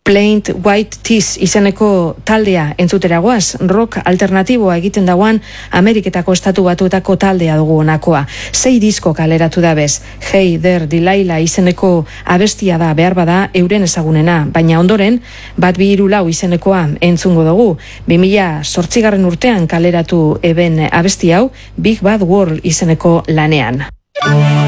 Plain White Tees izeneko taldea entzuteragoaz, rock alternatiboa egiten dauan Ameriketako estatu batuetako taldea dugu honakoa. 6 disko kaleratu da bez. Hey There Delilah izeneko abestia da behar bada euren ezagunena, baina ondoren 1-2-3-4 izenekoa entzungo dugu. 2008 urtean kaleratu eben abesti hau Big Bad World izeneko lanean.